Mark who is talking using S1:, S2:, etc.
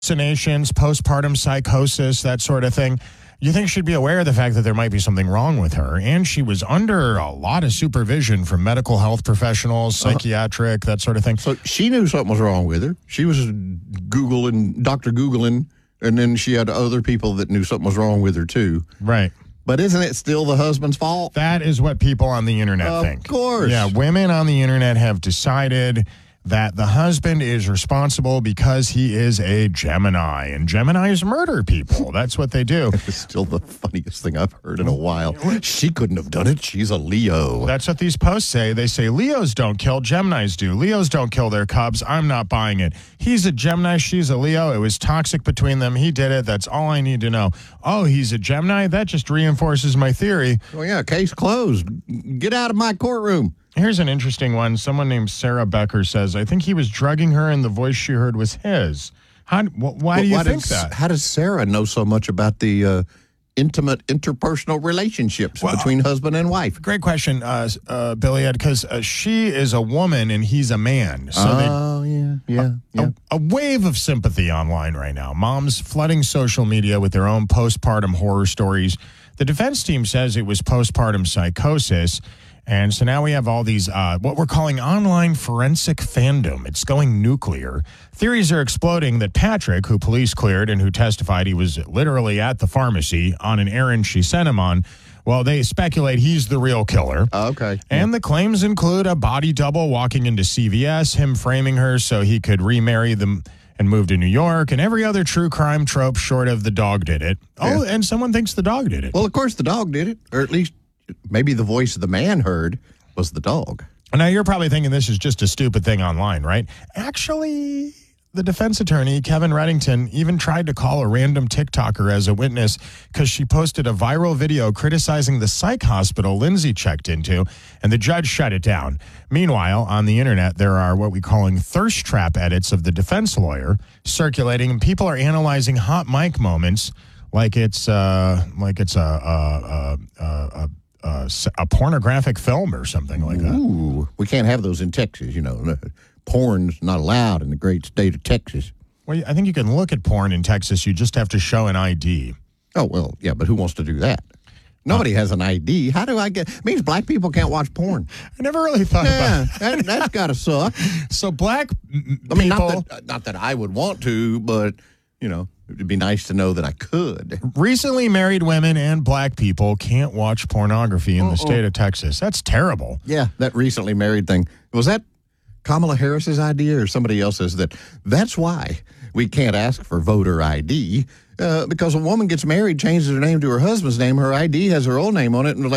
S1: hallucinations, postpartum psychosis, that sort of thing. You think she'd be aware of the fact that there might be something wrong with her. And she was under a lot of supervision from medical health professionals, psychiatric, that sort of thing.
S2: So she knew something was wrong with her. She was Dr. Googling, and then she had other people that knew something was wrong with her, too.
S1: Right.
S2: But isn't it still the husband's fault?
S1: That is what people on the internet think.
S2: Of course.
S1: Yeah, women on the internet have decided that the husband is responsible because he is a Gemini, and Geminis murder people. That's what they do.
S2: It's still the funniest thing I've heard in a while. She couldn't have done it. She's a Leo.
S1: That's what these posts say. They say Leos don't kill, Geminis do. Leos don't kill their cubs. I'm not buying it. He's a Gemini, she's a Leo. It was toxic between them. He did it. That's all I need to know. Oh, he's a Gemini? That just reinforces my theory.
S2: Well, yeah, case closed. Get out of my courtroom.
S1: Here's an interesting one. Someone named Sarah Becker says, I think he was drugging her and the voice she heard was his. Why do you think that?
S2: How does Sarah know so much about the intimate interpersonal relationships between husband and wife?
S1: Great question, Billy Ed, because she is a woman and he's a man. So a wave of sympathy online right now. Moms flooding social media with their own postpartum horror stories. The defense team says it was postpartum psychosis. And so now we have all these, what we're calling online forensic fandom. It's going nuclear. Theories are exploding that Patrick, who police cleared and who testified he was literally at the pharmacy on an errand she sent him on, well, they speculate he's the real killer.
S2: Okay.
S1: And the claims include a body double walking into CVS, him framing her so he could remarry them and move to New York, and every other true crime trope short of the dog did it. Oh, and someone thinks the dog did it.
S2: Well, of course the dog did it, or at least maybe the voice the man heard was the dog.
S1: Now, you're probably thinking this is just a stupid thing online, right? Actually, the defense attorney, Kevin Reddington, even tried to call a random TikToker as a witness because she posted a viral video criticizing the psych hospital Lindsay checked into, and the judge shut it down. Meanwhile, on the internet, there are what we're calling thirst trap edits of the defense lawyer circulating, and people are analyzing hot mic moments like it's a pornographic film or something like that.
S2: Ooh, we can't have those in Texas, you know. Porn's not allowed in the great state of Texas.
S1: Well, I think you can look at porn in Texas. You just have to show an ID.
S2: Oh, well, yeah, but who wants to do that? Nobody has an ID. How do I get... It means black people can't watch porn.
S1: I never really thought about
S2: that. That's got to suck.
S1: So black people...
S2: I mean, not that I would want to, but, you know, it'd be nice to know that I could.
S1: Recently married women and black people can't watch pornography in the state of Texas. That's terrible.
S2: Yeah, that recently married thing. Was that Kamala Harris's idea or somebody else's? That's why we can't ask for voter ID, because a woman gets married, changes her name to her husband's name, her ID has her old name on it, and